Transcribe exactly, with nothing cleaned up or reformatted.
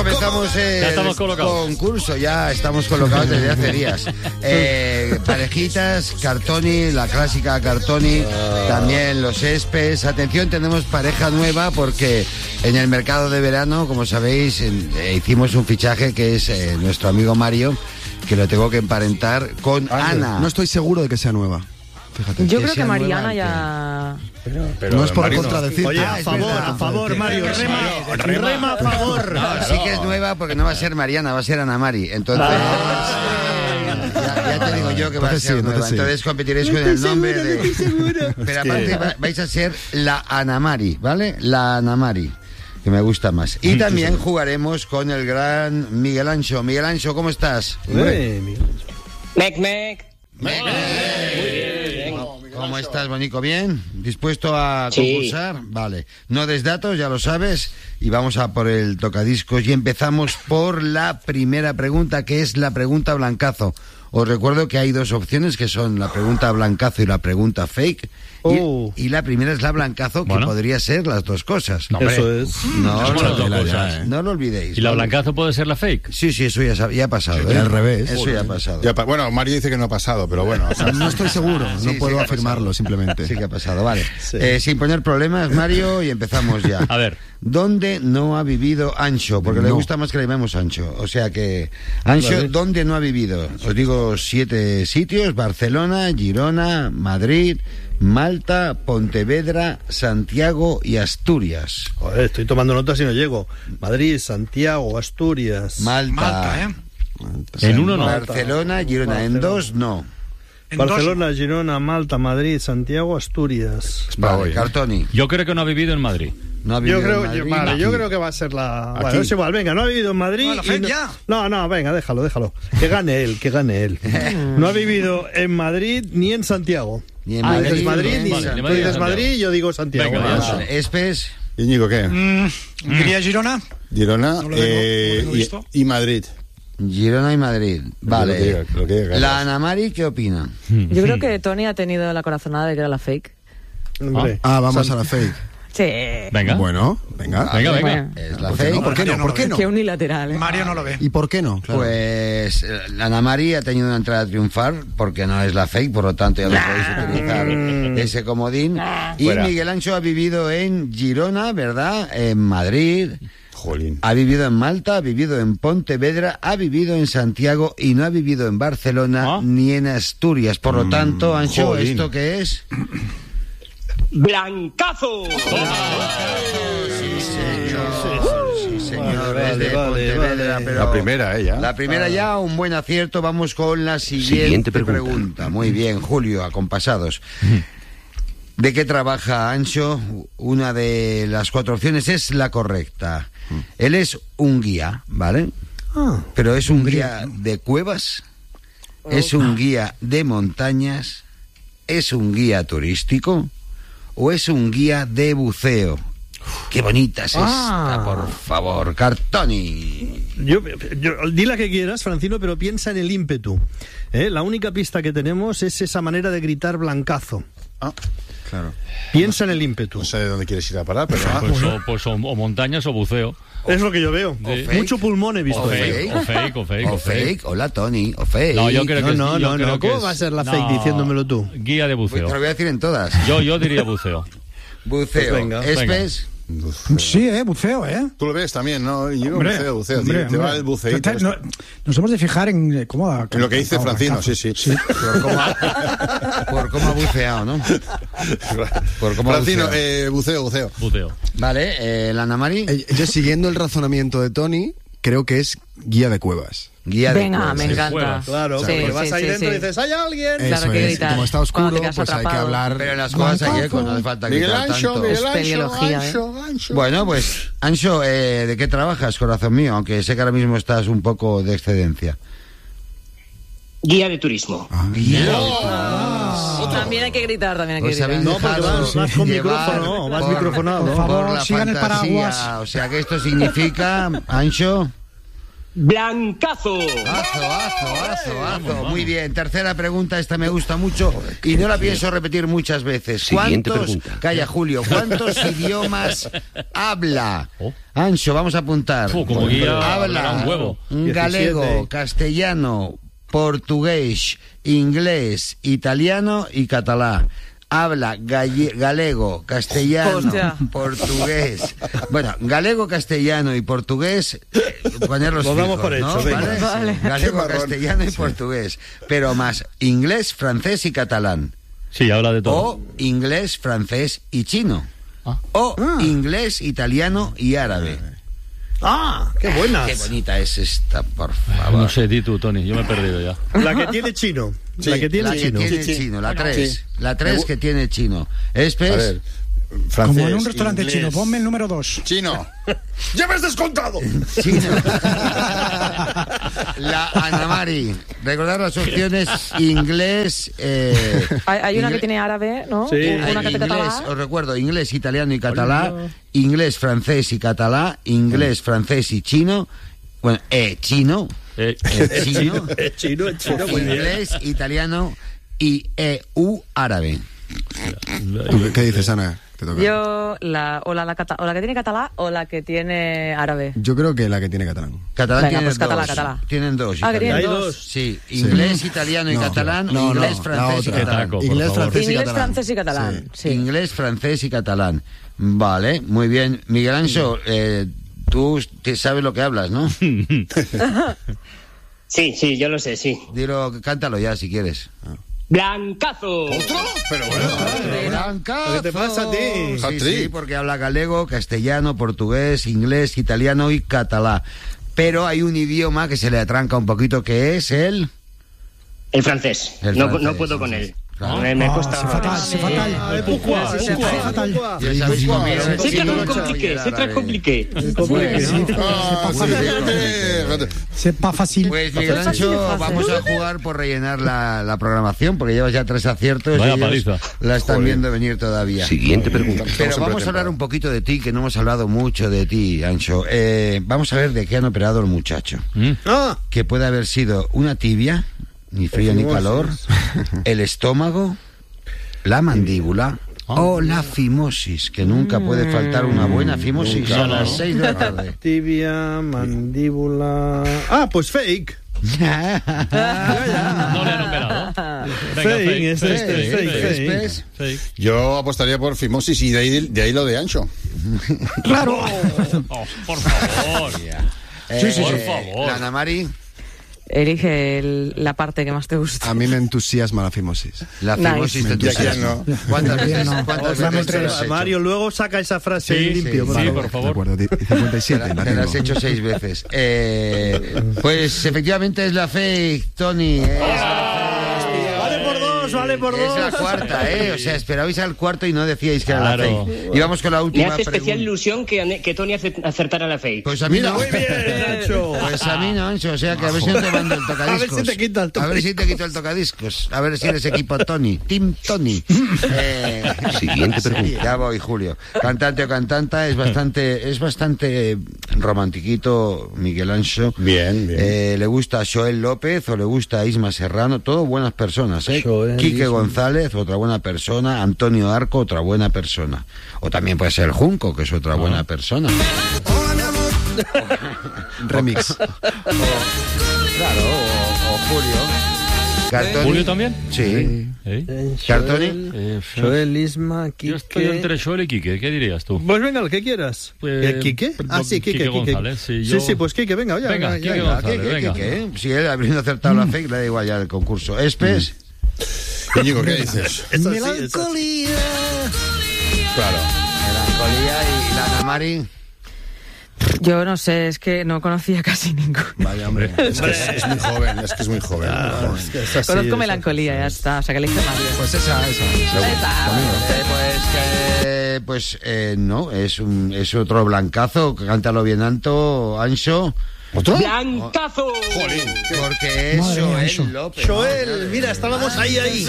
Comenzamos el concurso, ya estamos colocados desde hace días. Eh, parejitas, Cartoni, la clásica Cartoni, también los Espes. Atención, tenemos pareja nueva porque en el mercado de verano, como sabéis, eh, hicimos un fichaje que es eh, nuestro amigo Mario, que lo tengo que emparentar con Ay, Ana. No estoy seguro de que sea nueva. Fíjate. Yo que creo que Mariana nueva, ya... Pero, pero no es por Mario, contradecir. Oye, Ah, a favor, verdad, a favor, Mario, rema, rema, rema a favor. No, sí que es nueva porque no va a ser Mariana, va a ser Ana Mari. Entonces, ya, ya te digo yo que va a ser sí, nueva. sí. Entonces competiréis con el nombre de... Pero aparte va- vais a ser la Ana Mari, ¿vale? La Ana Mari, que me gusta más. Y también jugaremos con el gran Miguel Ancho. Miguel Ancho, ¿cómo estás? Mec, mec. ¿Cómo estás, Bonico? ¿Bien? ¿Dispuesto a Sí. concursar? Vale. No des datos, ya lo sabes. Y vamos a por el tocadiscos. Y empezamos por la primera pregunta, que es la pregunta blancazo. Os recuerdo que hay dos opciones, que son la pregunta blancazo y la pregunta fake. Y, Oh. y la primera es la blancazo, que Bueno. podría ser las dos cosas. No, hombre. Eso es. No, Somos no, las dos no, cosas, ¿eh? no lo olvidéis. ¿Y la ¿no? blancazo puede ser la fake? Sí, sí, eso ya, sab- ya ha pasado. Sí, ¿eh? al revés. Eso ya ha pasado. Ya pa- bueno, Mario dice que no ha pasado, pero bueno. O sea, No estoy seguro, Sí, no sí puedo que ha afirmarlo pasado. simplemente. Sí que ha pasado, vale. Sí. Eh, sin poner problemas, Mario, y empezamos ya. A ver. ¿Dónde no ha vivido Ancho? Porque le No. gusta más que le llamemos Ancho. O sea que, Ancho, Vale. ¿dónde no ha vivido? Os digo siete sitios: Barcelona, Girona, Madrid, Malta, Pontevedra, Santiago y Asturias. Joder, estoy tomando notas y no llego. Madrid, Santiago, Asturias. Malta. Malta, ¿eh? En uno no. Barcelona, Girona. En dos, no. En Barcelona, Girona, Malta, Madrid, Santiago, Asturias. Vale, Voy. Cartoni. Yo creo que no ha vivido en Madrid. No ha Yo vivido en creo, Madrid. yo, vale, yo Aquí. creo que va a ser la... Aquí. Bueno, es igual, venga, no ha vivido en Madrid... No, la y fe no, ya. no, no, venga, déjalo, déjalo. Que gane él, que gane él. No ha vivido en Madrid ni en Santiago. Ni en Ah, Madrid, dices Madrid, ni en ni Vale, San- ni Tú Madrid, dices Santiago. Madrid, yo digo Santiago. Venga, Ya vamos. está. Vale, Espes. Íñigo, ¿qué? Mm, diría Girona. Girona No lo tengo, eh, no lo tengo y, visto. y Madrid. Girona y Madrid. Vale. Lo que diga- lo que diga Carlos. La Ana Mari, ¿qué opina? Yo creo que Tony ha tenido la corazonada de que era la fake. Hombre. Ah, vamos San- a la fake. Sí. Venga. Bueno, venga. Venga, venga. Bueno, Es la ¿Por qué fake. no? ¿Por qué no? Mario no ¿Por lo qué ve. no? qué unilateral, ¿eh? Mario no lo ve. ¿Y por qué no? Claro. Pues eh, la Ana Mari ha tenido una entrada a triunfar porque no es la fake, por lo tanto ya no podéis utilizar ese comodín. Y Fuera. Miguel Ancho ha vivido en Girona, ¿verdad? En Madrid. Jolín. Ha vivido en Malta, ha vivido en Pontevedra, ha vivido en Santiago y no ha vivido en Barcelona Ah. ni en Asturias. Por lo tanto, Ancho, jolín. ¿esto qué es? ¡Blancazo! Sí, señor, Vale, es de vale, Pontevedra, vale. pero La primera, ¿eh? Ya. La primera ya, un buen acierto. Vamos con la siguiente, Siguiente pregunta. pregunta. Muy bien, Julio, acompasados. ¿De qué trabaja Ancho? Una de las cuatro opciones es la correcta. Él es un guía, ¿vale? Ah, Pero es un guía de cuevas, es un guía de montañas, es un guía turístico o es un guía de buceo. Qué bonita es Ah. esta, por favor, Cartoni. yo, yo, di la que quieras, Francino, pero piensa en el ímpetu. ¿eh? La única pista que tenemos es esa manera de gritar blancazo. Ah, claro. Piensa en el ímpetu. Pues, Ah, eh, pues Oh, No sé dónde quieres ir a parar, pero... Pues, o, pues o, o montañas o buceo. Es lo que yo veo. Sí. Mucho pulmón he visto. O ahí. fake, o fake, o fake. O fake, hola Tony, o fake. No, yo creo No, que es- no, yo no, creo no. que ¿Cómo es- va a ser la no, fake diciéndomelo tú? Guía de Pues te lo buceo. voy a decir en todas. Yo, yo diría buceo. Buceo. Pues venga, Espes. Sí, eh, buceo, ¿eh? Tú lo ves también, ¿no? Yo Hombre, buceo, buceo. hombre, te va hombre. el buceíto. Te- te- no- nos hemos de fijar en eh, cómo ha... En lo que dice cantado Francino, Blancazo. sí, sí. Por cómo, ha, por cómo ha buceado, ¿no? Por cómo ha Francino, buceado. eh, buceo, buceo. Buceo. Vale, eh, la Ana Mari. Eh, Yo, siguiendo el razonamiento de Tony, creo que es guía de cuevas. Guía de Venga, cuevas. me encanta. Cuevas. Claro, Sí, porque sí, vas ahí sí, dentro sí. y dices, ¡hay alguien! Claro Eso que es. gritar. Y como está Cuando oscuro, te quedas pues hay que atrapado. hablar. Pero en las cuevas hay eco, no hace falta Miguel gritar Ancho, tanto. Miguel Es Ancho, peliología, Ancho, Ancho. Bueno, pues, Ancho, eh, ¿de qué trabajas, corazón mío? Aunque sé que ahora mismo estás un poco de excedencia. Guía de turismo. También hay que gritar, también hay que Os gritar. habéis No, porque dejado vas- vas con llevar micrófono, vas por- microfonado. Por favor, por la sigan el fantasía. paraguas. O sea que esto significa, Ancho, Blancazo. Azo, azo, azo, azo. Muy bien. Tercera pregunta, esta me gusta mucho y no la pienso repetir muchas veces. Siguiente ¿Cuántos, pregunta. calla Julio, cuántos idiomas habla? Oh. Ancho, vamos a apuntar. Fu, como guía, Habla era un huevo. galego, diecisiete. castellano, portugués, inglés, italiano y catalán. Habla galle- galego, castellano, Hostia. portugués. Bueno, galego, castellano y portugués, eh, ponerlos Lo damos fijos, por ¿no? hecho, venga. ¿Vale? Vale. Galego, Qué marrón. castellano y portugués. Pero más inglés, francés y catalán. Sí, habla de todo. O inglés, francés y chino. Ah. O inglés, italiano y árabe. ¡Ah! ¡Qué buenas! Qué bonita es esta, por favor. No sé, di tú, Tony, yo me he perdido ya. La que tiene chino. La que tiene la que chino. tiene Sí, sí. chino, la Bueno, tres. sí. La tres que tiene chino. A Espes. ver, francés, Como en un restaurante inglés, chino, ponme el número dos. Chino. ¡Ya me has descontado! Chino. La Ana Mari. Recordar las opciones inglés. Eh, Hay, hay una ingle- que tiene árabe, ¿no? Sí. Una que Hay tiene inglés, catalán. os recuerdo, inglés, italiano y catalán, inglés, francés y catalán, inglés, francés y chino, bueno, eh, chino, Eh, eh, chino, Es chino, es chino, muy bien. inglés, italiano y E U árabe. ¿Tú qué, qué dices, Ana? Te toca. Yo, la, o, la, la cata- o la que tiene catalán o la que tiene árabe. Yo creo que la que tiene catalán. Catalán Venga, tiene pues catalán, dos. catalán. Tienen dos. Ah, que italiano. tienen Hay dos. dos. Sí, inglés, italiano y No, catalán, no, no, inglés, la francés y otra. catalán. Taco, por Inglés, favor. francés y Inglés, catalán. francés y catalán. Sí. Inglés, francés y catalán. Vale, muy bien. Miguel Ancho, eh, tú te sabes lo que hablas, ¿no? Sí, sí, yo lo sé, sí. Dilo, cántalo ya si quieres. Blancazo. Pero bueno. Blancazo. ¿Qué te pasa a ti? Sí, Hat-trick. sí, porque habla galego, castellano, portugués, inglés, italiano y catalán. Pero hay un idioma que se le atranca un poquito, que es el... El francés. El no, francés, no puedo con sí, él. claro. Me, me Ah, cuesta. c'est fatal, c'est fatal. Ah, eh, pourquoi, Sí, sí, pourquoi, sí, fatal. pourquoi? Ya sabéis cómo es el C'est très chino compliqué, y el c'est très árabe. compliqué. Ah, Muy bien. sí. C'est pas facile. Pues Miguel Fácil, Ancho, fácil. vamos a jugar por rellenar la, la programación, porque llevas ya tres aciertos Vaya y ellos paliza. la están viendo venir todavía. Siguiente pregunta. Pero vamos a hablar un poquito de ti, que no hemos hablado mucho de ti, Ancho. Eh, vamos a ver de qué han operado el muchacho. Mm. Ah, Que puede haber sido una tibia, ni frío ni calor, el estómago, la mandíbula o la fimosis, que nunca puede faltar una buena fimosis Nunca, a las ¿no? seis de la tarde. tibia, mandíbula... Ah, pues fake. No le han operado. Venga, Fake, fake, es fake, este, fake, fake, fake, fake. fake. Yo apostaría por fimosis y de ahí, de ahí lo de ancho. Claro. Oh, por favor. Eh, Por favor. la Ana Mari, Elige el- la parte que más te gusta. A mí me entusiasma la fimosis. la Nice. fimosis de tu Ya que sexo. no. ¿Cuántas Bien, veces, no. cuántas Dame veces te tres. lo has hecho? Mario, luego saca esa frase Sí, limpio. sí, por sí, favor. por De favor. acuerdo, di- cincuenta y siete. Te la la has tengo. hecho seis veces. Eh, pues efectivamente es la fake, Tony. Es la fake. Vale por dos, vale por Es la dos. cuarta, ¿eh? O sea, esperabais al cuarto y no decíais que era la Claro. fake. Y vamos con la Me última hace especial pregunta. ilusión que, que Tony ace- acertara la fake. Pues a mí no. Muy bien, Nacho. Pues a mí no, Ancho. O sea, que a ver si no te mando el tocadiscos. A ver si te quita el A ver si te quito el tocadiscos. A ver si eres equipo Tony. Team Tony. Eh, Siguiente pregunta. Ya voy, Julio. Cantante o cantanta es bastante, es bastante romantiquito, Miguel Ancho. Bien, bien. Eh, le gusta a Joel López o le gusta a Isma Serrano, todo buenas personas, ¿eh? Joel, Quique Isma. González, otra buena persona. Antonio Arco, otra buena persona. O también puede ser el Junco, que es otra buena persona. Remix. Claro, o, o Julio. Cartoni. ¿Julio también? Sí. ¿Eh? Cartoni. Eh, Joel, Isma, Yo estoy Quique... entre Joel y Quique, ¿qué dirías tú? Pues venga, el que quieras. Pues, ¿Eh, ¿Quique? Ah, sí, Quique. Quique Quique. González, sí, sí, yo- sí, pues Quique, venga, ya, Venga, ya, Quique ya. González. ¿Qué, qué, venga. qué, qué? Si él habiendo acertado la fake, le da igual ya el concurso. Espes. Íñigo, ¿qué dices? Esa sí, esa sí. Claro. Melancolía y la Ana Mari. Yo no sé, es que no conocía casi ninguno. Vaya, hombre. Es que es, es muy joven, es que es muy joven. Ah, es que esa sí, Conozco esa melancolía, ya está. O sea, que elige Mario. Pues esa, esa. Eh, pues que, pues eh, no, es un es otro blancazo. Cántalo bien alto, Ancho. ¿Otro? ¡Blancazo! Jolín. Porque es Madre mía, Joel Ancho. López. Joel, mira, estábamos ahí, ahí.